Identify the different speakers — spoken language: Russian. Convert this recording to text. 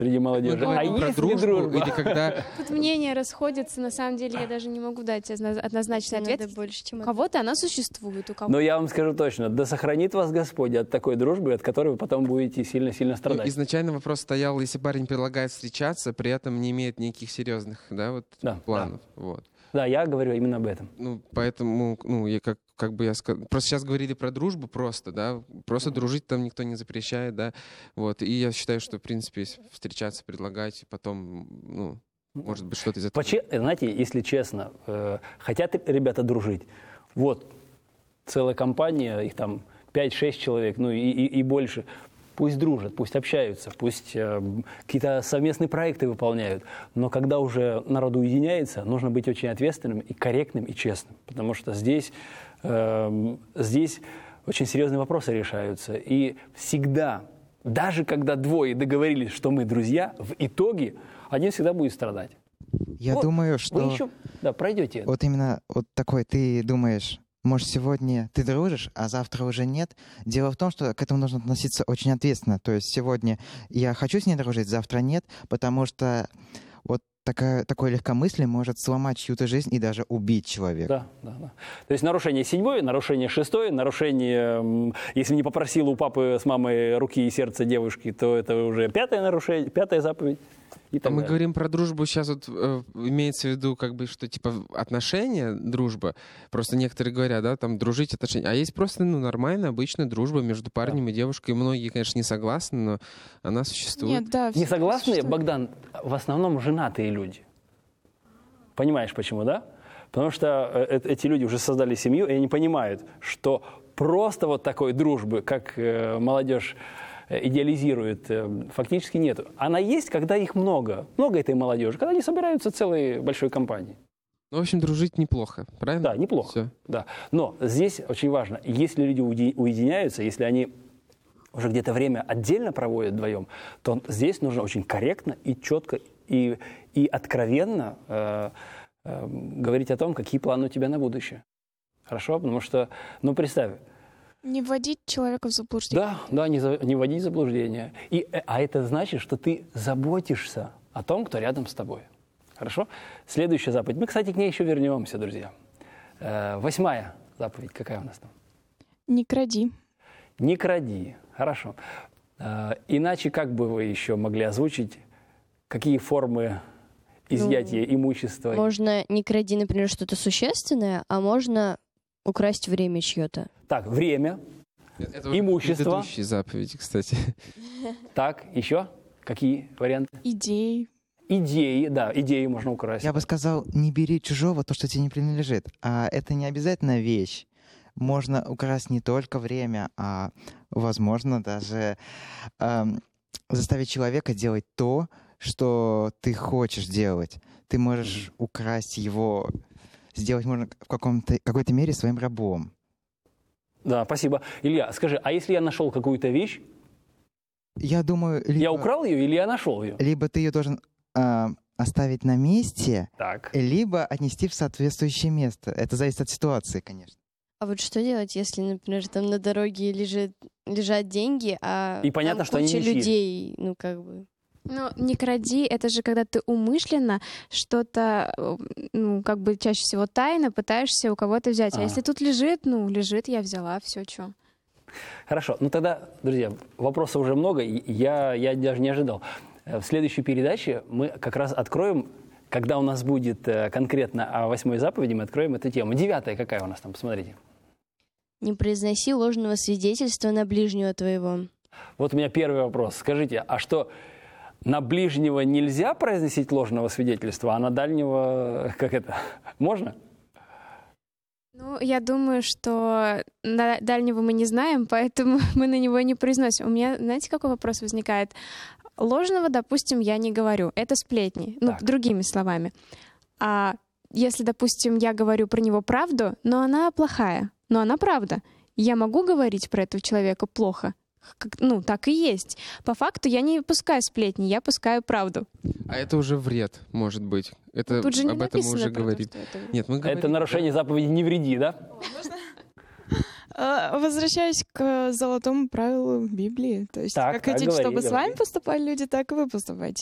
Speaker 1: среди молодежи. А
Speaker 2: про
Speaker 1: есть ли
Speaker 2: дружбу
Speaker 1: дружба?
Speaker 2: или когда...
Speaker 3: Тут мнения расходятся, на самом деле я даже не могу дать однозначный ответ.
Speaker 4: Надо больше, чем
Speaker 3: У кого-то она существует, у кого-то...
Speaker 1: Но я вам скажу точно, да сохранит вас Господь от такой дружбы, от которой вы потом будете сильно-сильно страдать.
Speaker 2: Изначально вопрос стоял, если парень предлагает встречаться, при этом не имеет никаких серьезных, да, планов.
Speaker 1: Да.
Speaker 2: Вот.
Speaker 1: Да, я говорю именно об этом.
Speaker 2: Ну, поэтому, я как бы я сказал, просто сейчас говорили про дружбу просто, да, просто дружить там никто не запрещает, да, вот, и я считаю, что, в принципе, если встречаться, предлагать, потом, может быть, что-то из этого.
Speaker 1: Знаете, если честно, хотят ребята дружить, вот, целая компания, их там 5-6 человек, и больше, пусть дружат, пусть общаются, пусть какие-то совместные проекты выполняют. Но когда уже народ уединяется, нужно быть очень ответственным и корректным, и честным. Потому что здесь очень серьезные вопросы решаются. И всегда, даже когда двое договорились, что мы друзья, в итоге один всегда будет страдать.
Speaker 5: Я думаю, что...
Speaker 1: Вы еще пройдете.
Speaker 5: Вот именно вот такой, ты думаешь... Может, сегодня ты дружишь, а завтра уже нет. Дело в том, что к этому нужно относиться очень ответственно. То есть сегодня я хочу с ней дружить, завтра нет, потому что вот такое легкомыслие может сломать чью-то жизнь и даже убить человека.
Speaker 1: Да. То есть нарушение 7, нарушение 6, нарушение, если не попросила у папы с мамой руки и сердца девушки, то это уже 5 нарушение, 5 заповедь.
Speaker 2: Мы говорим про дружбу, сейчас вот имеется в виду, как бы, что типа отношения, дружба. Просто некоторые говорят, да, там дружить, отношения. А есть просто нормальная, обычная дружба между парнем и девушкой. Многие, конечно, не согласны, но она существует.
Speaker 3: Нет, да,
Speaker 1: не согласны,
Speaker 3: существует.
Speaker 1: Богдан, в основном женатые люди. Понимаешь, почему, да? Потому что эти люди уже создали семью, и они понимают, что просто вот такой дружбы, как молодежь идеализирует, фактически нет. Она есть, когда их много. Много этой молодежи, когда они собираются целой большой компанией.
Speaker 2: Ну, в общем, дружить неплохо, правильно?
Speaker 1: Да, неплохо.
Speaker 2: Всё.
Speaker 1: Да. Но здесь очень важно, если люди уединяются, если они уже где-то время отдельно проводят вдвоем, то здесь нужно очень корректно и четко и откровенно говорить о том, какие планы у тебя на будущее. Хорошо? Потому что, представь,
Speaker 3: Не вводить человека в заблуждение.
Speaker 1: Да, не вводить в заблуждение. А это значит, что ты заботишься о том, кто рядом с тобой. Хорошо? Следующая заповедь. Мы, кстати, к ней еще вернемся, друзья. 8 заповедь. Какая у нас там?
Speaker 3: Не кради.
Speaker 1: Не кради. Хорошо. Иначе как бы вы еще могли озвучить, какие формы изъятия имущества?
Speaker 4: Можно не кради, например, что-то существенное, а можно украсть время чье-то.
Speaker 1: Так, время,
Speaker 2: Это
Speaker 1: имущество.
Speaker 2: предыдущие заповеди, кстати.
Speaker 1: Так, еще? Какие варианты?
Speaker 3: Идеи.
Speaker 1: Идеи, да, идеи можно украсть.
Speaker 5: Я бы сказал, не бери чужого то, что тебе не принадлежит. А это не обязательно вещь. Можно украсть не только время, а, возможно, даже заставить человека делать то, что ты хочешь делать. Ты можешь украсть его, сделать можно в какой-то мере своим рабом.
Speaker 1: Да, спасибо. Илья, скажи, а если я нашел какую-то вещь,
Speaker 5: Я думаю,
Speaker 1: я украл ее или я нашел ее?
Speaker 5: либо ты ее должен оставить на месте,
Speaker 1: Так.
Speaker 5: либо отнести в соответствующее место. Это зависит от ситуации, конечно.
Speaker 4: А вот что делать, если, например, там на дороге лежат деньги, а
Speaker 1: И понятно,
Speaker 4: там
Speaker 1: что они
Speaker 4: куча
Speaker 1: ничьи.
Speaker 4: людей, как бы...
Speaker 3: Но не кради, это же когда ты умышленно что-то, как бы чаще всего тайно пытаешься у кого-то взять. А если тут лежит, лежит, я взяла, все, что.
Speaker 1: Хорошо. Тогда, друзья, вопросов уже много, и я даже не ожидал. В следующей передаче мы как раз откроем, когда у нас будет конкретно о 8 заповеди, мы откроем эту тему. 9 какая у нас там, посмотрите.
Speaker 4: Не произноси ложного свидетельства на ближнего твоего.
Speaker 1: Вот у меня первый вопрос. Скажите, а что, на ближнего нельзя произносить ложного свидетельства, а на дальнего, можно?
Speaker 3: Я думаю, что дальнего мы не знаем, поэтому мы на него не произносим. У меня, знаете, какой вопрос возникает? Ложного, допустим, я не говорю. Это сплетни, другими словами. А если, допустим, я говорю про него правду, но она плохая, но она правда, я могу говорить про этого человека плохо? Так и есть. По факту я не пускаю сплетни, я пускаю правду.
Speaker 2: А это уже вред, может быть. Это
Speaker 3: Тут же не
Speaker 2: об этом мы
Speaker 3: написано
Speaker 2: уже
Speaker 3: про то,
Speaker 2: говорим.
Speaker 3: что это вред.
Speaker 2: Нет, мы говорим,
Speaker 1: Это нарушение заповеди «не вреди», да?
Speaker 6: Возвращаясь к золотому правилу Библии, то есть
Speaker 1: Так,
Speaker 6: как хотите,
Speaker 1: говори,
Speaker 6: чтобы с вами
Speaker 1: говори.
Speaker 6: поступали люди, так и вы поступайте.